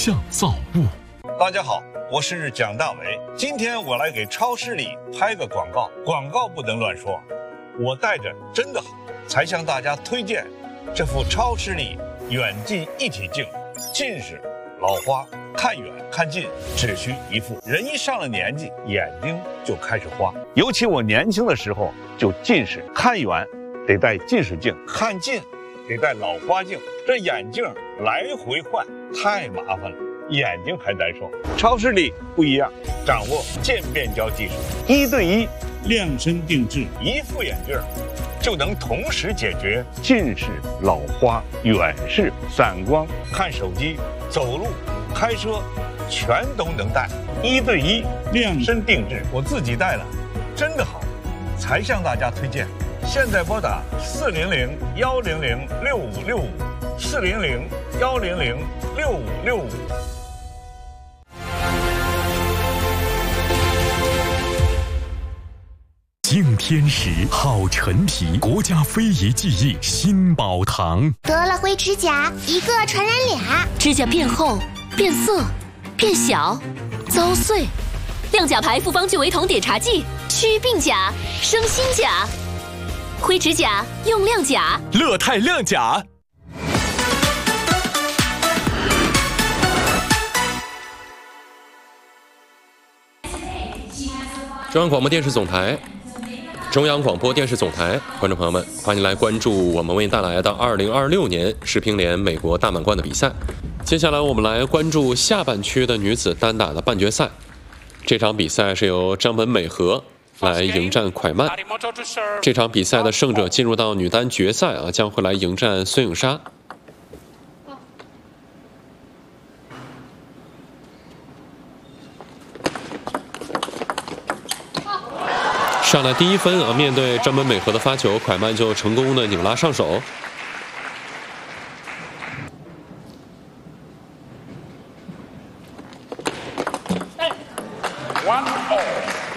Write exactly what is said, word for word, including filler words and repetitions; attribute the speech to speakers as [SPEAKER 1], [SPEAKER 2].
[SPEAKER 1] 象造物。
[SPEAKER 2] 大家好，我是蒋大为。今天我来给超视力拍个广告，广告不能乱说。我带着真的好，才向大家推荐这副超视力远近一体镜。近视、老花，看远看近只需一副。人一上了年纪，眼睛就开始花。尤其我年轻的时候就近视，看远得戴近视镜，看近得戴老花镜，这眼镜来回换太麻烦了，眼睛还难受。超视力不一样，掌握渐变焦技术，一对一量身定制，一副眼镜就能同时解决近视、老花、远视、散光，看手机、走路、开车，全都能戴。一对一量身定制，我自己戴了，真的好，才向大家推荐。现在拨打四零零幺零零六五六五，四零零幺零零六五六五。
[SPEAKER 1] 敬天时，好陈皮，国家非遗技艺新宝堂。
[SPEAKER 3] 得了灰指甲，一个传染俩，
[SPEAKER 4] 指甲变厚、变色、变小、遭碎。亮甲牌复方聚维酮碘茶剂，祛病甲，生新甲。灰指甲用亮甲，
[SPEAKER 1] 乐泰亮甲。
[SPEAKER 5] 中央广播电视总台，中央广播电视总台，观众朋友们，欢迎来关注我们为您带来的二零二六年世乒联美国大满贯的比赛。接下来我们来关注下半区的女子单打的半决赛。这场比赛是由张本美和来迎战蒯曼。这场比赛的胜者进入到女单决赛啊，将会来迎战孙颖莎。上来第一分啊，面对张本美和的发球，蒯曼就成功的拧拉上手。
[SPEAKER 6] One all.